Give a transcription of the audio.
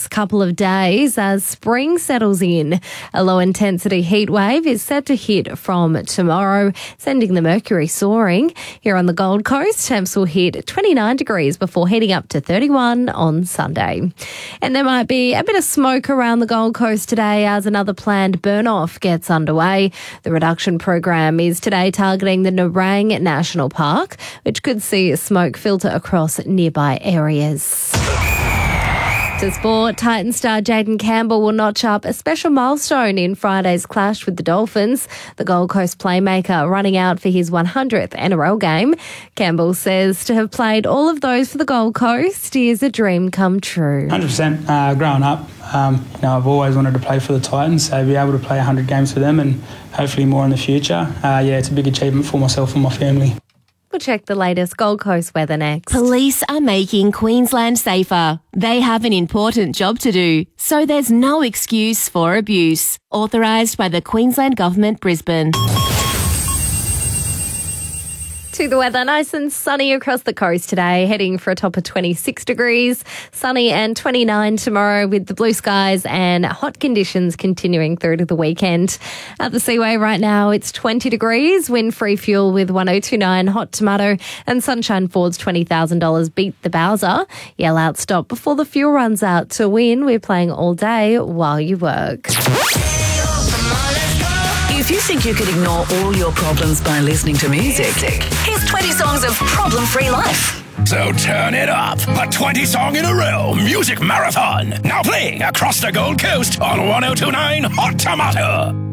next couple of days as spring settles in. A low-intensity heat wave is set to hit from tomorrow, sending the mercury soaring. Here on the Gold Coast, temps will hit 29 degrees before heating up to 31 on Sunday. And there might be a bit of smoke around the Gold Coast today as another planned burn-off gets underway. The reduction program is today targeting the Nerang National Park, which could see smoke filter across nearby areas. To sport, Titan star Jayden Campbell will notch up a special milestone in Friday's clash with the Dolphins. The Gold Coast playmaker running out for his 100th NRL game. Campbell says to have played all of those for the Gold Coast is a dream come true. 100%. Growing up, I've always wanted to play for the Titans, so be able to play 100 games for them and hopefully more in the future. It's a big achievement for myself and my family. We'll check the latest Gold Coast weather next. Police are making Queensland safer. They have an important job to do, so there's no excuse for abuse. Authorised by the Queensland Government, Brisbane. To the weather, nice and sunny across the coast today, heading for a top of 26 degrees. Sunny and 29 tomorrow with the blue skies and hot conditions continuing through to the weekend. At the Seaway right now, it's 20 degrees, wind-free fuel with 1029 Hot Tomato, and Sunshine Ford's $20,000 beat the Bowser. Yell out stop before the fuel runs out to win. We're playing all day while you work. If you think you could ignore all your problems by listening to music, here's 20 songs of problem-free life. So turn it up. A 20-song-in-a-row music marathon. Now playing across the Gold Coast on 1029 Hot Tomato.